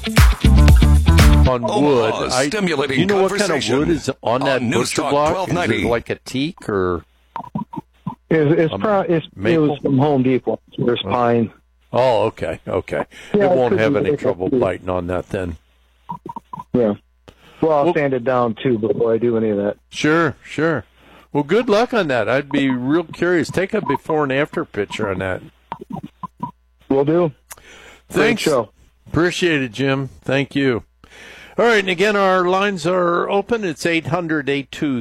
on wood. Stimulating you know what kind of conversation wood is on that News butcher Talk block? 1290. Is it like a teak or? It was from Home Depot. There's pine. Oh, okay. Yeah, it won't could have be any like trouble that, too. biting on that then. Yeah. Well, I'll sand it down, too, before I do any of that. Sure. Well, good luck on that. I'd be real curious. Take a before and after picture on that. Will do. Thanks. Great show. Appreciate it, Jim. Thank you. All right, and again, our lines are open. It's 800-823.